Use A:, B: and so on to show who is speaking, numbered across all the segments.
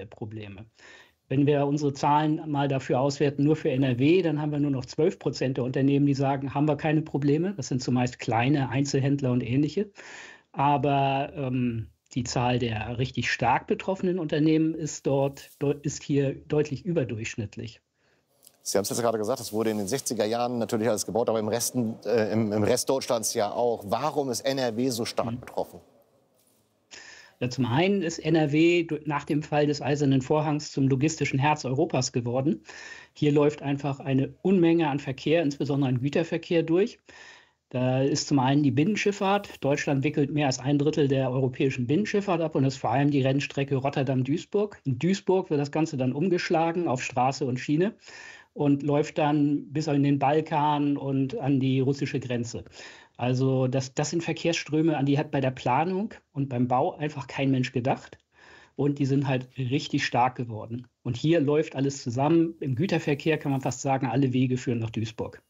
A: Probleme. Wenn wir unsere Zahlen mal dafür auswerten, nur für NRW, dann haben wir nur noch 12% der Unternehmen, die sagen, haben wir keine Probleme. Das sind zumeist kleine Einzelhändler und ähnliche. Aber die Zahl der richtig stark betroffenen Unternehmen ist hier deutlich überdurchschnittlich.
B: Sie haben es jetzt gerade gesagt, es wurde in den 60er Jahren natürlich alles gebaut, aber im Rest Deutschlands ja auch. Warum ist NRW so stark betroffen?
A: Ja, zum einen ist NRW nach dem Fall des Eisernen Vorhangs zum logistischen Herz Europas geworden. Hier läuft einfach eine Unmenge an Verkehr, insbesondere an Güterverkehr durch. Da ist zum einen die Binnenschifffahrt. Deutschland wickelt mehr als 1/3 der europäischen Binnenschifffahrt ab und das ist vor allem die Rennstrecke Rotterdam-Duisburg. In Duisburg wird das Ganze dann umgeschlagen auf Straße und Schiene und läuft dann bis in den Balkan und an die russische Grenze. Also das sind Verkehrsströme, an die hat bei der Planung und beim Bau einfach kein Mensch gedacht. Und die sind halt richtig stark geworden. Und hier läuft alles zusammen. Im Güterverkehr kann man fast sagen, alle Wege führen nach Duisburg.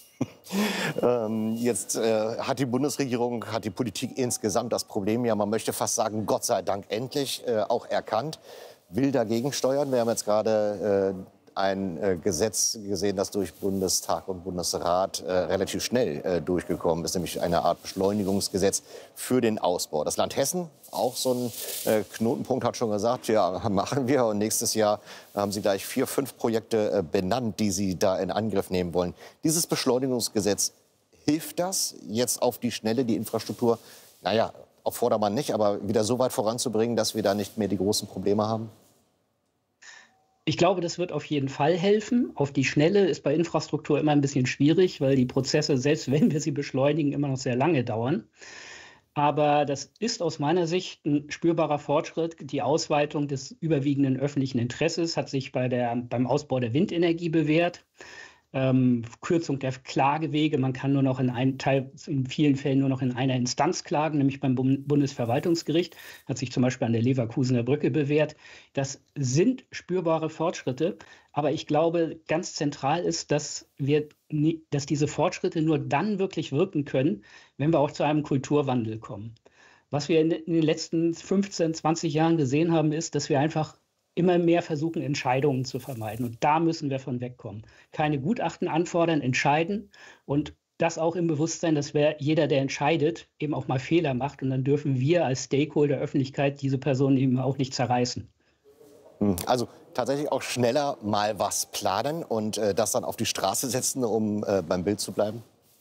B: Jetzt hat die Bundesregierung, hat die Politik insgesamt das Problem, ja, man möchte fast sagen, Gott sei Dank endlich auch erkannt, will dagegen steuern. Wir haben jetzt gerade ein Gesetz gesehen, das durch Bundestag und Bundesrat relativ schnell durchgekommen ist, nämlich eine Art Beschleunigungsgesetz für den Ausbau. Das Land Hessen, auch so ein Knotenpunkt, hat schon gesagt, ja, machen wir. Und nächstes Jahr haben Sie gleich 4, 5 Projekte benannt, die Sie da in Angriff nehmen wollen. Dieses Beschleunigungsgesetz, hilft das jetzt auf die Schnelle, die Infrastruktur, naja, auf Vordermann nicht, aber wieder so weit voranzubringen, dass wir da nicht mehr die großen Probleme haben?
A: Ich glaube, das wird auf jeden Fall helfen. Auf die Schnelle ist bei Infrastruktur immer ein bisschen schwierig, weil die Prozesse, selbst wenn wir sie beschleunigen, immer noch sehr lange dauern. Aber das ist aus meiner Sicht ein spürbarer Fortschritt. Die Ausweitung des überwiegenden öffentlichen Interesses hat sich beim Ausbau der Windenergie bewährt. Kürzung der Klagewege. Man kann nur noch in vielen Fällen nur noch in einer Instanz klagen, nämlich beim Bundesverwaltungsgericht. Hat sich zum Beispiel an der Leverkusener Brücke bewährt. Das sind spürbare Fortschritte. Aber ich glaube, ganz zentral ist, dass diese Fortschritte nur dann wirklich wirken können, wenn wir auch zu einem Kulturwandel kommen. Was wir in den letzten 15, 20 Jahren gesehen haben, ist, dass wir einfach immer mehr versuchen, Entscheidungen zu vermeiden. Und da müssen wir von wegkommen. Keine Gutachten anfordern, entscheiden und das auch im Bewusstsein, dass jeder, der entscheidet, eben auch mal Fehler macht. Und dann dürfen wir als Stakeholder Öffentlichkeit diese Personen eben auch nicht zerreißen.
B: Also tatsächlich auch schneller mal was planen und das dann auf die Straße setzen, um beim Bild zu bleiben?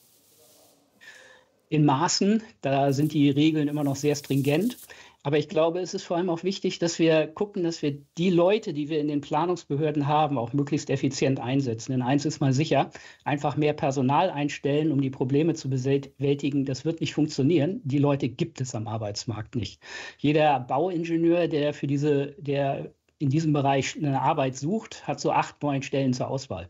A: In Maßen, da sind die Regeln immer noch sehr stringent. Aber ich glaube, es ist vor allem auch wichtig, dass wir gucken, dass wir die Leute, die wir in den Planungsbehörden haben, auch möglichst effizient einsetzen. Denn eins ist mal sicher, einfach mehr Personal einstellen, um die Probleme zu bewältigen, das wird nicht funktionieren. Die Leute gibt es am Arbeitsmarkt nicht. Jeder Bauingenieur, der in diesem Bereich eine Arbeit sucht, hat so 8, 9 Stellen zur Auswahl.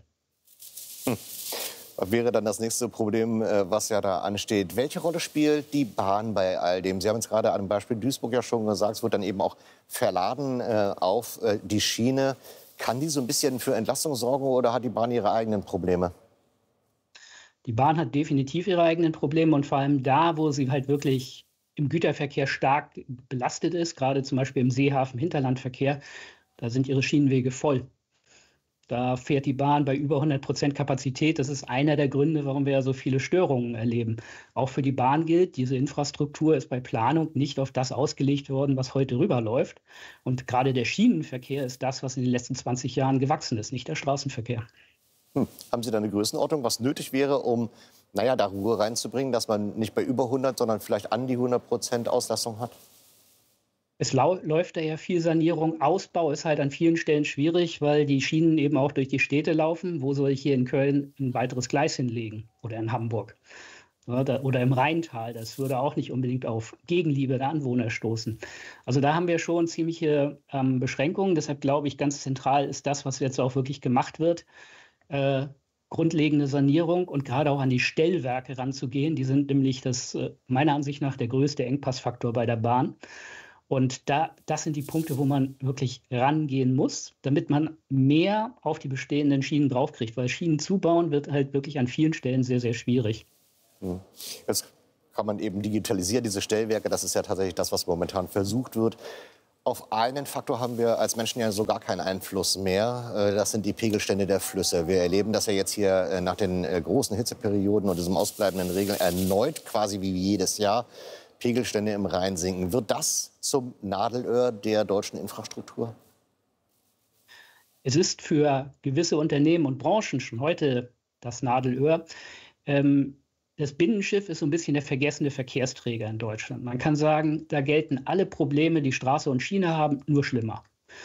B: Wäre dann das nächste Problem, was ja da ansteht. Welche Rolle spielt die Bahn bei all dem? Sie haben jetzt gerade an dem Beispiel Duisburg ja schon gesagt, es wird dann eben auch verladen auf die Schiene. Kann die so ein bisschen für Entlastung sorgen oder hat die Bahn ihre eigenen Probleme?
A: Die Bahn hat definitiv ihre eigenen Probleme und vor allem da, wo sie halt wirklich im Güterverkehr stark belastet ist, gerade zum Beispiel im Seehafen-Hinterlandverkehr, da sind ihre Schienenwege voll. Da fährt die Bahn bei über 100% Kapazität. Das ist einer der Gründe, warum wir ja so viele Störungen erleben. Auch für die Bahn gilt, diese Infrastruktur ist bei Planung nicht auf das ausgelegt worden, was heute rüberläuft. Und gerade der Schienenverkehr ist das, was in den letzten 20 Jahren gewachsen ist, nicht der Straßenverkehr.
B: Haben Sie da eine Größenordnung, was nötig wäre, um da Ruhe reinzubringen, dass man nicht bei über 100, sondern vielleicht an die 100% Auslastung hat?
A: Es läuft daher viel Sanierung. Ausbau ist halt an vielen Stellen schwierig, weil die Schienen eben auch durch die Städte laufen. Wo soll ich hier in Köln ein weiteres Gleis hinlegen oder in Hamburg? Oder im Rheintal. Das würde auch nicht unbedingt auf Gegenliebe der Anwohner stoßen. Also da haben wir schon ziemliche Beschränkungen. Deshalb glaube ich, ganz zentral ist das, was jetzt auch wirklich gemacht wird. Grundlegende Sanierung und gerade auch an die Stellwerke ranzugehen. Die sind nämlich meiner Ansicht nach der größte Engpassfaktor bei der Bahn. Und das sind die Punkte, wo man wirklich rangehen muss, damit man mehr auf die bestehenden Schienen draufkriegt. Weil Schienen zubauen wird halt wirklich an vielen Stellen sehr, sehr schwierig.
B: Jetzt kann man eben digitalisieren, diese Stellwerke. Das ist ja tatsächlich das, was momentan versucht wird. Auf einen Faktor haben wir als Menschen ja so gar keinen Einfluss mehr. Das sind die Pegelstände der Flüsse. Wir erleben das ja jetzt hier nach den großen Hitzeperioden und diesem ausbleibenden Regen erneut, quasi wie jedes Jahr, Pegelstände im Rhein sinken. Wird das zum Nadelöhr der deutschen Infrastruktur?
A: Es ist für gewisse Unternehmen und Branchen schon heute das Nadelöhr. Das Binnenschiff ist so ein bisschen der vergessene Verkehrsträger in Deutschland. Man kann sagen, da gelten alle Probleme, die Straße und Schiene haben, nur schlimmer.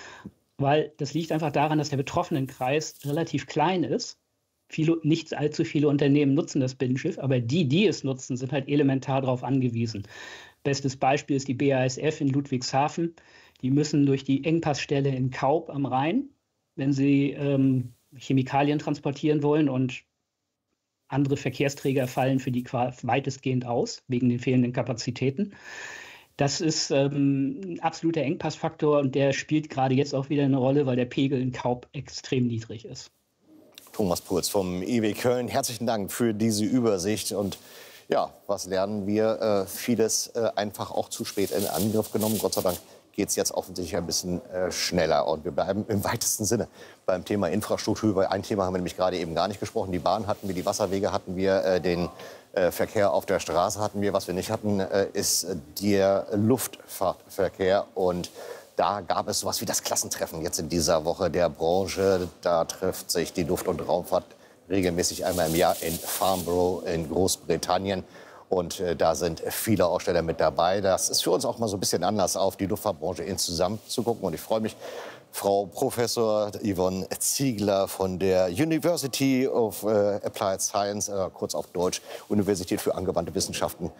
A: Weil das liegt einfach daran, dass der Betroffenenkreis relativ klein ist. Nicht allzu viele Unternehmen nutzen das Binnenschiff, aber die es nutzen, sind halt elementar darauf angewiesen. Bestes Beispiel ist die BASF in Ludwigshafen. Die müssen durch die Engpassstelle in Kaub am Rhein, wenn sie Chemikalien transportieren wollen, und andere Verkehrsträger fallen für die weitestgehend aus, wegen den fehlenden Kapazitäten. Das ist ein absoluter Engpassfaktor und der spielt gerade jetzt auch wieder eine Rolle, weil der Pegel in Kaub extrem niedrig ist.
B: Thomas Puls vom IW Köln, herzlichen Dank für diese Übersicht. Und ja, was lernen wir? Vieles einfach auch zu spät in Angriff genommen. Gott sei Dank geht es jetzt offensichtlich ein bisschen schneller. Und wir bleiben im weitesten Sinne beim Thema Infrastruktur. Über ein Thema haben wir nämlich gerade eben gar nicht gesprochen. Die Bahn hatten wir, die Wasserwege hatten wir, den Verkehr auf der Straße hatten wir. Was wir nicht hatten, ist der Luftfahrtverkehr. Und da gab es sowas wie das Klassentreffen jetzt in dieser Woche der Branche. Da trifft sich die Luft- und Raumfahrt regelmäßig einmal im Jahr in Farnborough in Großbritannien. Und da sind viele Aussteller mit dabei. Das ist für uns auch mal so ein bisschen Anlass, auf die Luftfahrtbranche insgesamt zu gucken. Und ich freue mich, Frau Professor Yvonne Ziegler von der University of Applied Science, kurz auf Deutsch, Universität für angewandte Wissenschaften,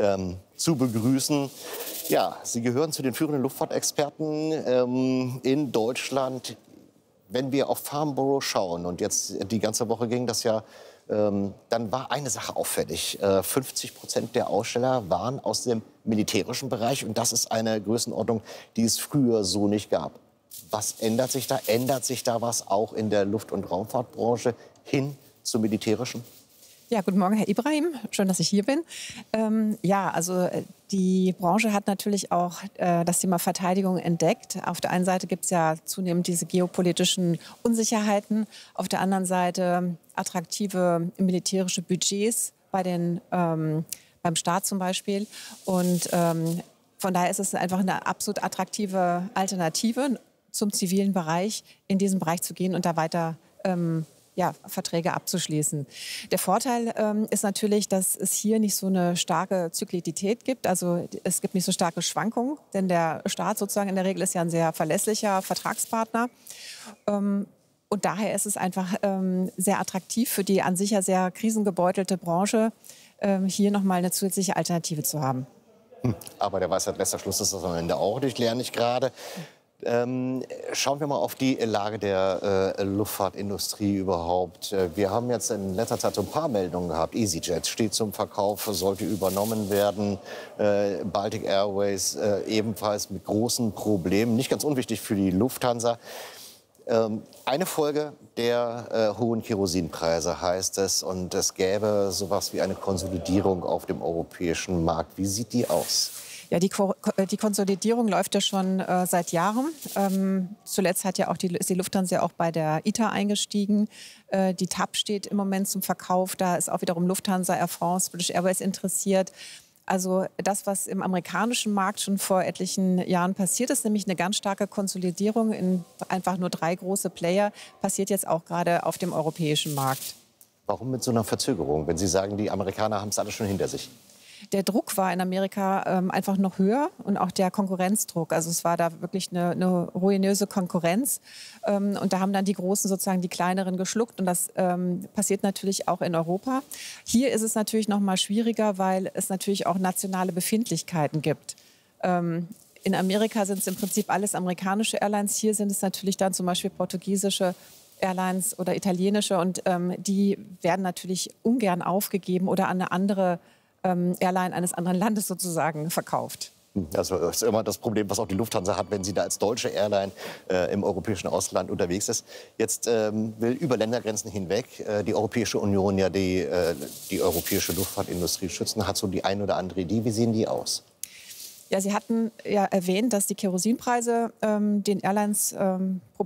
B: zu begrüßen. Ja, Sie gehören zu den führenden Luftfahrtexperten in Deutschland. Wenn wir auf Farnborough schauen, und jetzt die ganze Woche ging das ja, dann war eine Sache auffällig. 50% der Aussteller waren aus dem militärischen Bereich. Und das ist eine Größenordnung, die es früher so nicht gab. Was ändert sich da? Ändert sich da was auch in der Luft- und Raumfahrtbranche hin zum Militärischen?
C: Ja, guten Morgen, Herr Ibrahim. Schön, dass ich hier bin. Ja, also die Branche hat natürlich auch das Thema Verteidigung entdeckt. Auf der einen Seite gibt es ja zunehmend diese geopolitischen Unsicherheiten. Auf der anderen Seite attraktive militärische Budgets beim Staat zum Beispiel. Und von daher ist es einfach eine absolut attraktive Alternative zum zivilen Bereich, in diesen Bereich zu gehen und da weiter Verträge abzuschließen. Der Vorteil ist natürlich, dass es hier nicht so eine starke Zyklizität gibt. Also es gibt nicht so starke Schwankungen, denn der Staat sozusagen in der Regel ist ja ein sehr verlässlicher Vertragspartner. Und daher ist es einfach sehr attraktiv für die an sich ja sehr krisengebeutelte Branche, hier nochmal eine zusätzliche Alternative zu haben.
B: Aber der Weisheit letzter Schluss ist das am Ende auch nicht, lerne ich gerade. Schauen wir mal auf die Lage der Luftfahrtindustrie überhaupt. Wir haben jetzt in letzter Zeit so ein paar Meldungen gehabt. EasyJet steht zum Verkauf, sollte übernommen werden. Baltic Airways ebenfalls mit großen Problemen. Nicht ganz unwichtig für die Lufthansa. Eine Folge der hohen Kerosinpreise heißt es. Und es gäbe sowas wie eine Konsolidierung auf dem europäischen Markt. Wie sieht die aus?
C: Ja, die Konsolidierung läuft ja schon seit Jahren. Zuletzt hat ja auch ist die Lufthansa auch bei der ITA eingestiegen. Die TAP steht im Moment zum Verkauf. Da ist auch wiederum Lufthansa, Air France, British Airways interessiert. Also das, was im amerikanischen Markt schon vor etlichen Jahren passiert ist, nämlich eine ganz starke Konsolidierung in einfach nur 3 große Player, passiert jetzt auch gerade auf dem europäischen Markt.
B: Warum mit so einer Verzögerung, wenn Sie sagen, die Amerikaner haben es alles schon hinter sich?
C: Der Druck war in Amerika einfach noch höher und auch der Konkurrenzdruck. Also es war da wirklich eine ruinöse Konkurrenz. Und da haben dann die Großen sozusagen die Kleineren geschluckt. Und das passiert natürlich auch in Europa. Hier ist es natürlich noch mal schwieriger, weil es natürlich auch nationale Befindlichkeiten gibt. In Amerika sind es im Prinzip alles amerikanische Airlines. Hier sind es natürlich dann zum Beispiel portugiesische Airlines oder italienische. Und die werden natürlich ungern aufgegeben oder an eine andere Airline eines anderen Landes sozusagen verkauft.
B: Das ist immer das Problem, was auch die Lufthansa hat, wenn sie da als deutsche Airline im europäischen Ausland unterwegs ist. Jetzt will über Ländergrenzen hinweg die Europäische Union ja die europäische Luftfahrtindustrie schützen. Hat so die eine oder andere Idee. Wie sehen die aus?
C: Ja, Sie hatten ja erwähnt, dass die Kerosinpreise den Airlines